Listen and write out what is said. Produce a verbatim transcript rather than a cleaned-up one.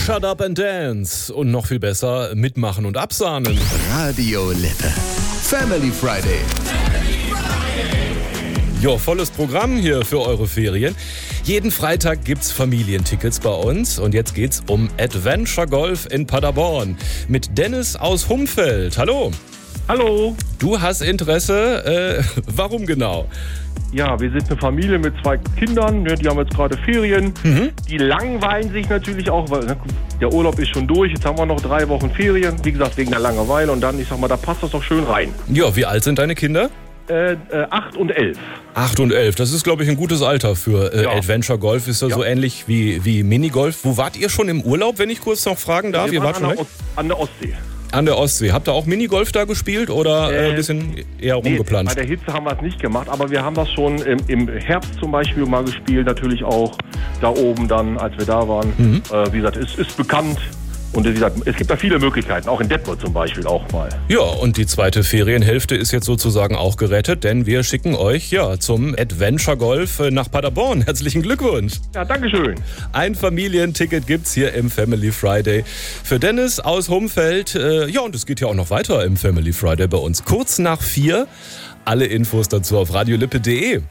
Shut Up and Dance und noch viel besser mitmachen und absahnen. Radio Lippe. Family Friday. Jo, volles Programm hier für eure Ferien. Jeden Freitag gibt's Familientickets bei uns und jetzt geht's um Adventure Golf in Paderborn mit Dennis aus Humfeld. Hallo. Hallo. Du hast Interesse, äh, warum genau? Ja, wir sind eine Familie mit zwei Kindern, ne, die haben jetzt gerade Ferien. Mhm. Die langweilen sich natürlich auch, weil ne, der Urlaub ist schon durch, jetzt haben wir noch drei Wochen Ferien, wie gesagt, wegen der Langeweile und dann, ich sag mal, da passt das doch schön rein. Ja, wie alt sind deine Kinder? Äh, äh, acht und elf. Acht und elf, das ist, glaube ich, ein gutes Alter für äh, Ja. Adventure Golf. Ist ja, Ja. so ähnlich wie, wie Minigolf. Wo wart ihr schon im Urlaub, wenn ich kurz noch fragen darf? Wir ihr waren wart schon an, der weg? Ost- an der Ostsee. An der Ostsee. Habt ihr auch Minigolf da gespielt oder äh, Äh, ein bisschen eher Nee, bei rumgeplanscht? der Hitze haben wir es nicht gemacht, aber wir haben das schon im, im Herbst zum Beispiel mal gespielt, natürlich auch da oben dann, als wir da waren. Mhm. Äh, wie gesagt, es ist bekannt und wie gesagt, es gibt da viele Möglichkeiten, auch in Detmold zum Beispiel auch mal. Ja, und die zweite Ferienhälfte ist jetzt sozusagen auch gerettet, denn wir schicken euch ja zum Adventure Golf äh, nach Paderborn. Herzlichen Glückwunsch. Ja, Dankeschön. Ein Familienticket gibt's hier im Family Friday für Dennis aus Humfeld. Äh, ja, und es geht ja auch noch weiter im Family Friday bei uns. Kurz nach vier. Alle Infos dazu auf radiolippe punkt de.